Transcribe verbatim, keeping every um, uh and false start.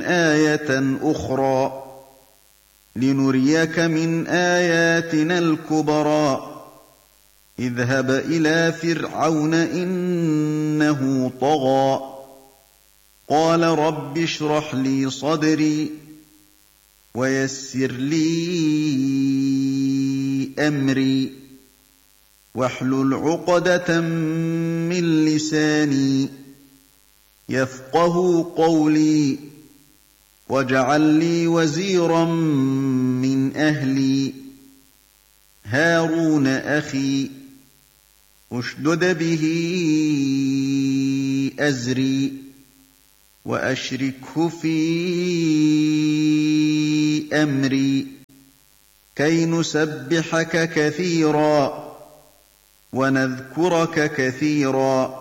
آية أخرى لنريك من آياتنا الكبرى اذهب إلى فرعون إنه طغى قال رب اشرح لي صدري ويسر لي أمري واحلل عقدة من لساني يفقه قولي واجعل لي وزيرا من أهلي هارون أخي اشدد به أزري وأشركه في أمري كي نسبحك كثيرا ونذكرك كثيرا